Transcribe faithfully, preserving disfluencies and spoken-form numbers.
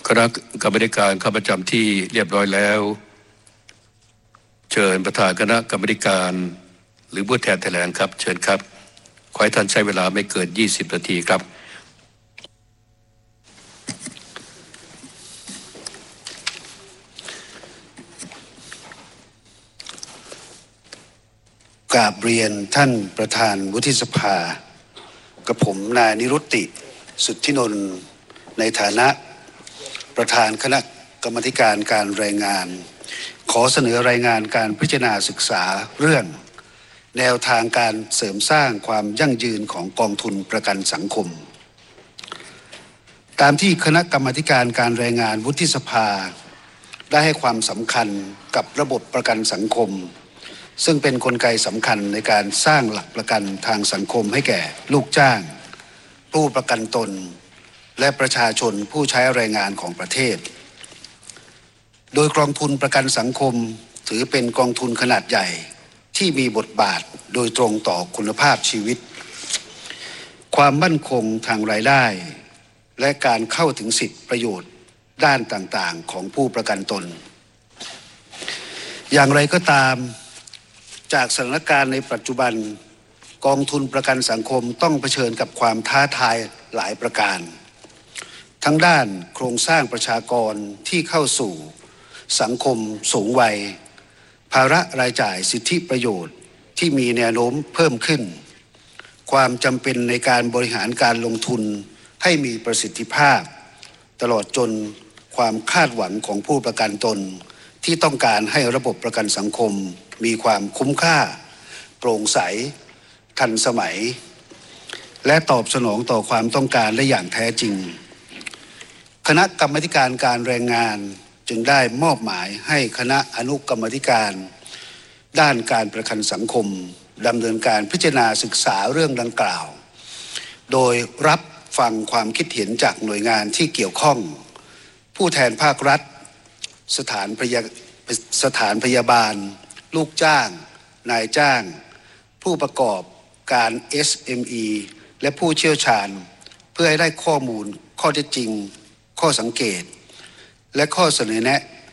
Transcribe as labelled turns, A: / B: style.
A: คณะกรรมการเข้าประจำที่เรียบร้อยแล้วเชิญประธานคณะกรรมการหรือผู้แทนแถลงครับเชิญครับขอให้ท่านใช้เวลาไม่เกินยี่สิบนาทีครับ
B: กราบเรียนท่านประธานวุฒิสภากับผมนายนิรุตติสุทธินนท์ในฐานะประธานคณะกรรมการการรายงานขอเสนอรายงานการพิจารณาศึกษาเรื่องแนวทางการเสริมสร้างความยั่งยืนของกองทุนประกันสังคมตามที่คณะกรรมการการรายงานวุฒิสภาได้ให้ความสำคัญกับระบบประกันสังคมซึ่งเป็นกลไกสำคัญในการสร้างหลักประกันทางสังคมให้แก่ลูกจ้างผู้ประกันตนและประชาชนผู้ใช้แรงงานของประเทศโดยกองทุนประกันสังคมถือเป็นกองทุนขนาดใหญ่ที่มีบทบาทโดยตรงต่อคุณภาพชีวิตความมั่นคงทางรายได้และการเข้าถึงสิทธิประโยชน์ด้านต่างๆของผู้ประกันตนอย่างไรก็ตามจากสถานการณ์ในปัจจุบันกองทุนประกันสังคมต้องเผชิญกับความท้าทายหลายประการทั้งด้านโครงสร้างประชากรที่เข้าสู่สังคมสูงวัยภาระรายจ่ายสิทธิประโยชน์ที่มีแนวโน้มเพิ่มขึ้นความจำเป็นในการบริหารการลงทุนให้มีประสิทธิภาพตลอดจนความคาดหวังของผู้ประกันตนที่ต้องการให้ระบบประกันสังคมมีความคุ้มค่าโปร่งใสทันสมัยและตอบสนองต่อความต้องการได้อย่างแท้จริงคณะกรรมการการแรงงานจึงได้มอบหมายให้คณะอนุกรรมการด้านการประกันสังคมดำเนินการพิจารณาศึกษาเรื่องดังกล่าวโดยรับฟังความคิดเห็นจากหน่วยงานที่เกี่ยวข้องผู้แทนภาครัฐสถานพยาสถานพยาบาลลูกจ้างนายจ้างผู้ประกอบการ เอส เอ็ม อี และผู้เชี่ยวชาญเพื่อให้ได้ข้อมูลข้อเท็จจริงข้อสังเกตและข้อเสนอแนะ